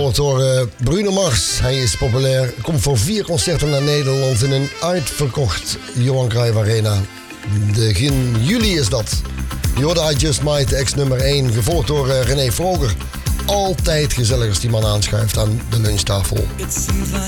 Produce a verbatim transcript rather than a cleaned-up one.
gevolgd door uh, Bruno Mars. Hij is populair. Komt voor vier concerten naar Nederland in een uitverkocht Johan Cruijff Arena. Begin juli is dat. Je hoorde I Just Might, ex nummer één. Gevolgd door uh, René Vroger. Altijd gezellig als die man aanschuift aan de lunchtafel. It seems like